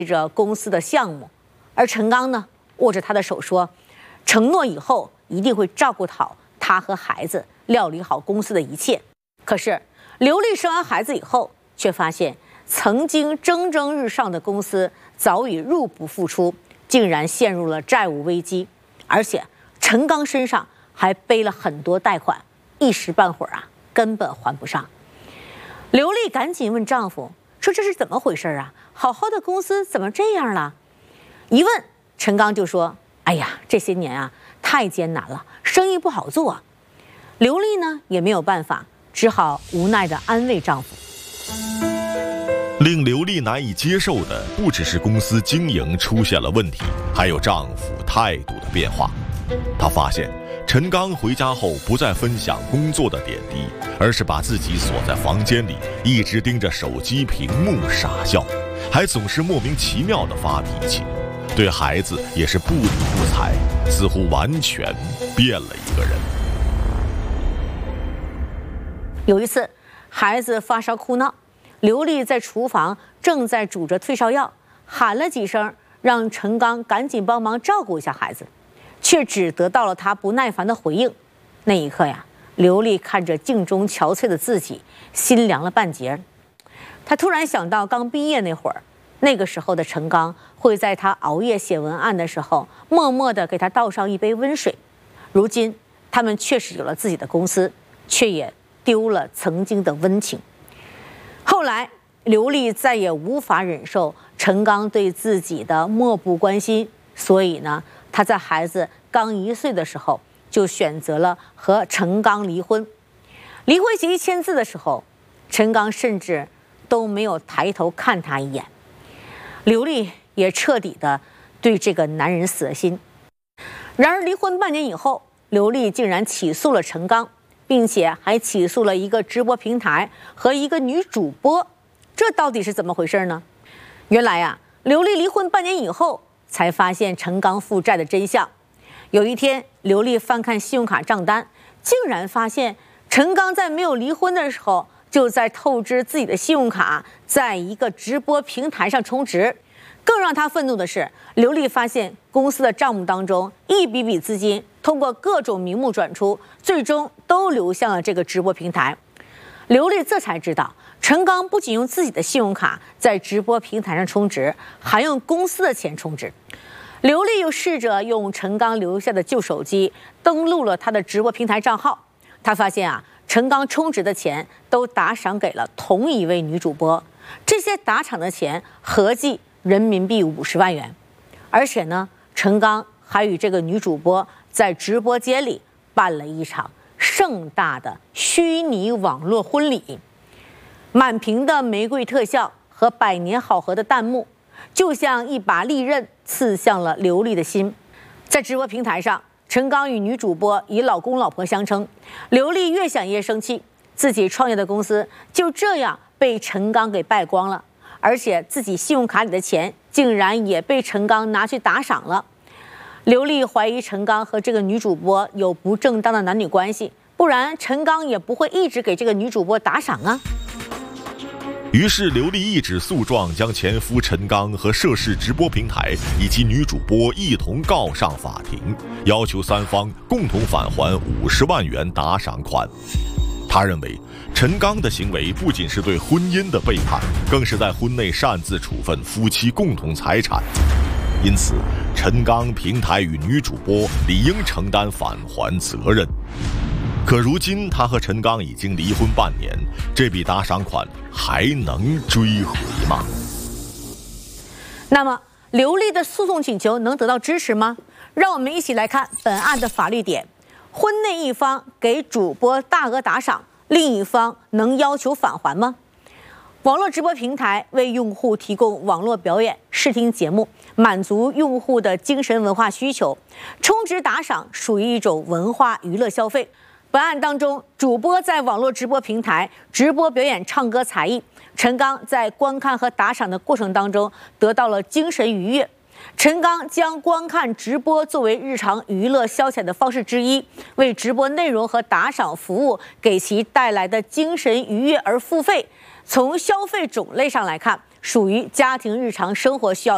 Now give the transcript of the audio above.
着公司的项目，而陈刚呢，握着他的手说，承诺以后一定会照顾好他和孩子，料理好公司的一切。可是刘丽生完孩子以后，却发现曾经蒸蒸日上的公司早已入不敷出，竟然陷入了债务危机，而且陈刚身上还背了很多贷款，一时半会儿根本还不上。刘丽赶紧问丈夫说：“这是怎么回事啊？好好的公司怎么这样了？”一问，陈刚就说：“哎呀，这些年太艰难了，生意不好做啊。”刘丽呢也没有办法，只好无奈地安慰丈夫。 令刘丽难以接受的不只是公司经营出现了问题，还有丈夫态度的变化。她发现陈刚回家后不再分享工作的点滴，而是把自己锁在房间里，一直盯着手机屏幕傻笑，还总是莫名其妙地发脾气，对孩子也是不理不睬，似乎完全变了一个人。 有一次孩子发烧哭闹，刘丽在厨房正在煮着退烧药，喊了几声让陈刚赶紧帮忙照顾一下孩子，却只得到了他不耐烦的回应。那一刻刘丽看着镜中憔悴的自己，心凉了半截。她突然想到刚毕业那会儿，那个时候的陈刚会在她熬夜写文案的时候，默默地给她倒上一杯温水。如今他们确实有了自己的公司，却也丢了曾经的温情。后来刘丽再也无法忍受陈刚对自己的漠不关心，所以呢，她在孩子刚1岁的时候就选择了和陈刚离婚。离婚协议签字的时候，陈刚甚至都没有抬头看她一眼。刘丽也彻底的对这个男人死了心。然而离婚半年以后，刘丽竟然起诉了陈刚，并且还起诉了一个直播平台和一个女主播。这到底是怎么回事呢？原来刘丽离婚半年以后才发现陈刚负债的真相。有一天，刘丽翻看信用卡账单，竟然发现陈刚在没有离婚的时候就在透支自己的信用卡，在一个直播平台上充值。更让她愤怒的是，刘丽发现公司的账目当中一笔笔资金通过各种名目转出，最终都流向了这个直播平台。刘丽这才知道，陈刚不仅用自己的信用卡在直播平台上充值，还用公司的钱充值。刘丽又试着用陈刚留下的旧手机登录了他的直播平台账号，她发现陈刚充值的钱都打赏给了同一位女主播，这些打赏的钱合计人民币50万元。而且呢，陈刚还与这个女主播在直播间里办了一场盛大的虚拟网络婚礼，满屏的玫瑰特效和百年好合的弹幕，就像一把利刃刺向了刘丽的心。在直播平台上，陈刚与女主播以老公老婆相称，刘丽越想越生气，自己创业的公司就这样被陈刚给败光了，而且自己信用卡里的钱竟然也被陈刚拿去打赏了。刘丽怀疑陈刚和这个女主播有不正当的男女关系，不然陈刚也不会一直给这个女主播打赏啊。 于是刘丽一纸诉状将前夫陈刚和涉事直播平台以及女主播一同告上法庭，要求3方共同返还50万元打赏款。他认为陈刚的行为不仅是对婚姻的背叛，更是在婚内擅自处分夫妻共同财产，因此陈刚平台与女主播理应承担返还责任。可如今他和陈刚已经离婚半年，这笔打赏款还能追回吗？ 那么刘丽的诉讼请求能得到支持吗？让我们一起来看本案的法律点。婚内一方给主播大额打赏，另一方能要求返还吗？网络直播平台为用户提供网络表演、视听节目，满足用户的精神文化需求，充值打赏属于一种文化娱乐消费。本案当中，主播在网络直播平台直播表演唱歌才艺，陈刚在观看和打赏的过程当中得到了精神愉悦。陈刚将观看直播作为日常娱乐消遣的方式之一，为直播内容和打赏服务给其带来的精神愉悦而付费。从消费种类上来看，属于家庭日常生活需要